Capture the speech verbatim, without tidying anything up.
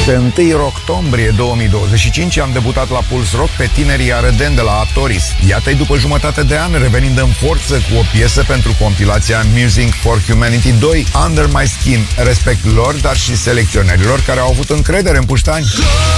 Pe întâi octombrie două mii douăzeci și cinci am debutat la Puls Rock pe tinerii arădeni de la Atoris. Iată-i după jumătate de an revenind în forță cu o piesă pentru compilația Music for Humanity doi, Under My Skin. Respect lor, dar și selecționerilor care au avut încredere în puștani.